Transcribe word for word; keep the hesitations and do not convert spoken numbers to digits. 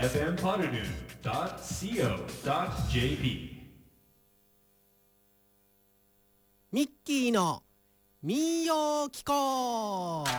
エフエム ポッドドゥ ドット コー ドット ジェーピーミッキーの民謡機構。